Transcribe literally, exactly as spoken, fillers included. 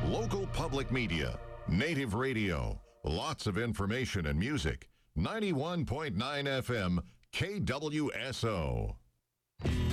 Local public media, native radio, lots of information and music. ninety-one point nine F M, K W S O.